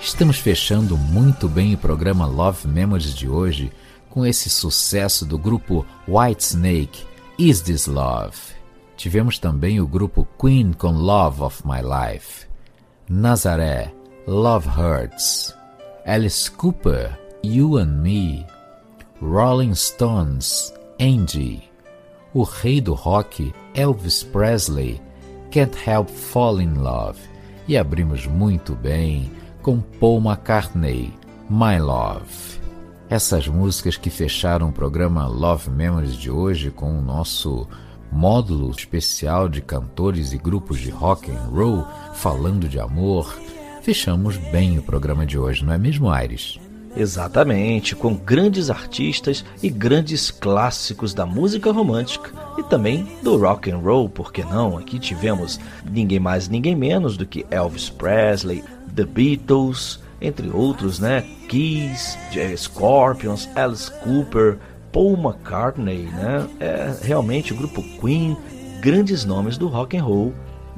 Estamos fechando muito bem o programa Love Memories de hoje com esse sucesso do grupo Whitesnake, Is This Love? Tivemos também o grupo Queen com Love of My Life, Nazaré, Love Hurts, Alice Cooper, You and Me, Rolling Stones, Angie, o rei do rock, Elvis Presley, Can't Help Falling in Love, e abrimos muito bem com Paul McCartney, My Love. Essas músicas que fecharam o programa Love Memories de hoje com o nosso módulo especial de cantores e grupos de rock and roll falando de amor, fechamos bem o programa de hoje, não é mesmo, Aires? Exatamente, com grandes artistas e grandes clássicos da música romântica e também do rock and roll, por que não? Aqui tivemos ninguém mais, ninguém menos do que Elvis Presley, The Beatles, entre outros, né? Kiss, Scorpions, Alice Cooper, Paul McCartney, né? Realmente o grupo Queen, grandes nomes do rock and roll,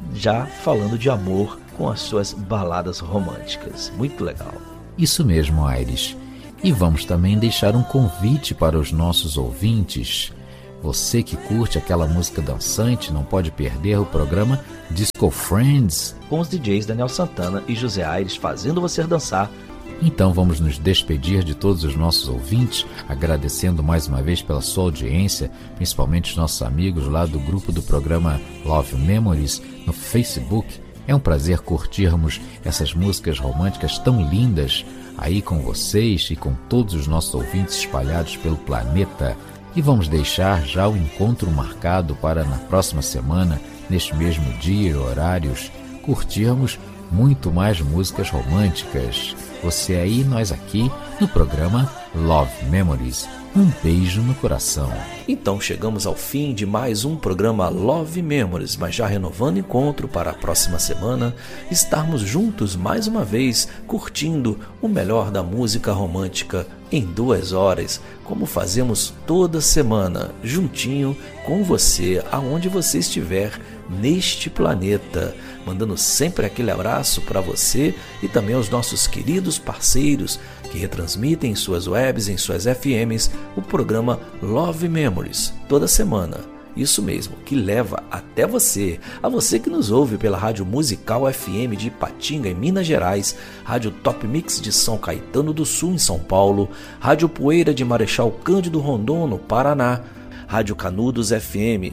já falando de amor com as suas baladas românticas. Muito legal. Isso mesmo, Aires. E vamos também deixar um convite para os nossos ouvintes. Você que curte aquela música dançante não pode perder o programa Disco Friends, com os DJs Daniel Santana e José Aires fazendo você dançar. Então vamos nos despedir de todos os nossos ouvintes, agradecendo mais uma vez pela sua audiência, principalmente os nossos amigos lá do grupo do programa Love Memories no Facebook. É um prazer curtirmos essas músicas românticas tão lindas aí com vocês e com todos os nossos ouvintes espalhados pelo planeta. E vamos deixar já o encontro marcado para na próxima semana, neste mesmo dia e horários, curtirmos muito mais músicas românticas. Você aí, nós aqui, no programa Love Memories. Um beijo no coração. Então chegamos ao fim de mais um programa Love Memories, mas já renovando o encontro para a próxima semana, estarmos juntos mais uma vez, curtindo o melhor da música romântica em 2 horas, como fazemos toda semana, juntinho com você, aonde você estiver neste planeta, mandando sempre aquele abraço para você e também aos nossos queridos parceiros que retransmitem em suas webs, em suas FMs, o programa Love Memories, toda semana. Isso mesmo, que leva até você, a você que nos ouve pela Rádio Musical FM de Ipatinga, em Minas Gerais, Rádio Top Mix de São Caetano do Sul, em São Paulo, Rádio Poeira de Marechal Cândido Rondon, no Paraná, Rádio Canudos FM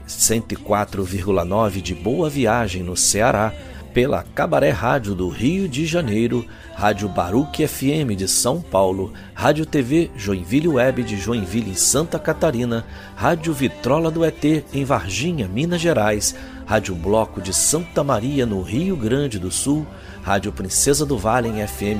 104,9 de Boa Viagem, no Ceará, pela Cabaré Rádio do Rio de Janeiro, Rádio Baruque FM de São Paulo, Rádio TV Joinville Web de Joinville, em Santa Catarina, Rádio Vitrola do ET em Varginha, Minas Gerais, Rádio Bloco de Santa Maria, no Rio Grande do Sul, Rádio Princesa do Vale em FM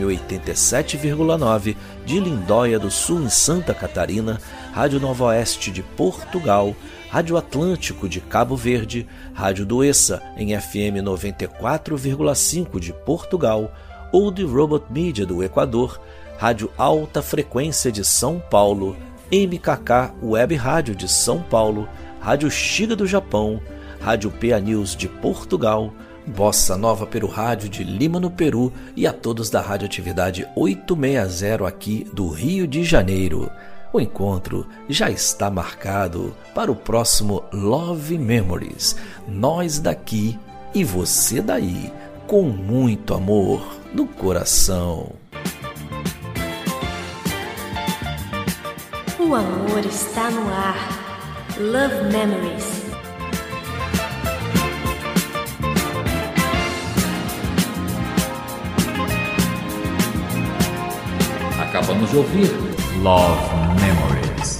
87,9 de Lindóia do Sul, em Santa Catarina, Rádio Nova Oeste de Portugal, Rádio Atlântico de Cabo Verde, Rádio Doessa em FM 94,5 de Portugal, Old Robot Media do Equador, Rádio Alta Frequência de São Paulo, MKK Web Rádio de São Paulo, Rádio Shiga do Japão, Rádio PA News de Portugal, Bossa Nova Peru Rádio de Lima, no Peru, e a todos da Radioatividade 860 aqui do Rio de Janeiro. O encontro já está marcado para o próximo Love Memories. Nós daqui e você daí, com muito amor no coração. O amor está no ar. Love Memories. Acabamos de ouvir Love Memories.